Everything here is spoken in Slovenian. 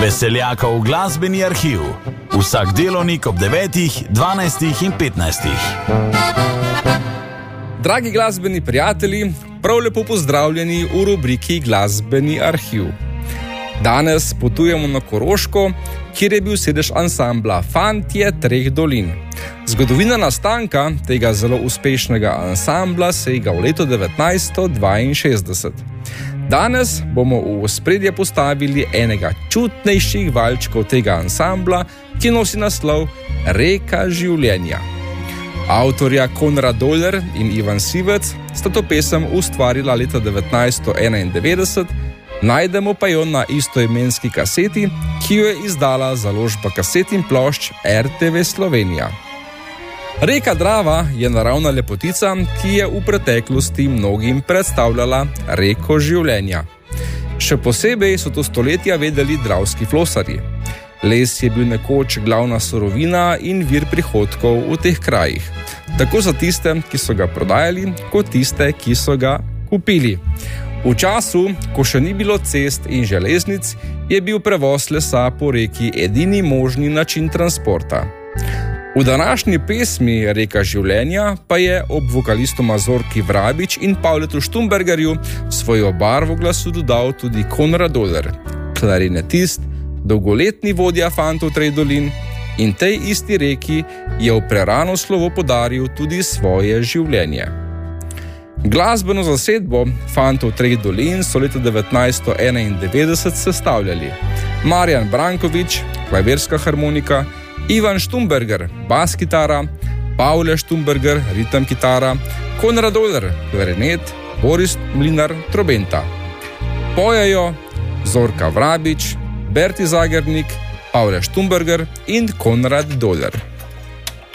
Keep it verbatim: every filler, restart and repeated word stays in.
Veseljakov glasbeni arhiv. Vsak delovnik ob devetih, dvanajstih in petnajstih. Dragi glasbeni prijatelji, prav lepo pozdravljeni v rubriki Glasbeni arhiv. Danes potujemo na Koroško, kjer je bil sedež ansambla Fantje treh dolin. Zgodovina nastanka tega zelo uspešnega ansambla sega v leto devetnajststo dvainšestdeset. Danes bomo v ospredje postavili enega čutnejših valčkov tega ansambla, ki nosi naslov Reka življenja. Avtorja Konrad Doler in Ivan Sivec sta to pesem ustvarila leta devetnajststo enaindevetdeset, najdemo pa jo na istoimenski kaseti, ki jo je izdala založba kaset in plošč er te ve Slovenija. Reka Drava je naravna lepotica, ki je v preteklosti mnogim predstavljala reko življenja. Še posebej so to stoletja vedeli dravski flosarji. Les je bil nekoč glavna surovina in vir prihodkov v teh krajih. Tako za tiste, ki so ga prodajali, kot tiste, ki so ga kupili. V času, ko še ni bilo cest in železnic, je bil prevoz lesa po reki edini možni način transporta. V današnji pesmi Reka življenja pa je ob vokalistu Zorki Vrabič in Pavletu Štumbergerju svojo barvo glasu dodal tudi Konrad Doler, klarinetist, dolgoletni vodja Fantov treh dolin, in tej isti reki je v prerano slovo podaril tudi svoje življenje. Glasbeno zasedbo Fantov treh dolin so leta devetnajststo enaindevetdeset sestavljali Marjan Brankovič, klavirska harmonika, Ivan Štumberger, bas kitara, Pavle Štumberger, ritem kitara, Konrad Doler, klarinet, Boris Mlinar, trobenta. Pojejo Zorka Vrabič, Berti Zagernik, Pavle Štumberger in Konrad Doler.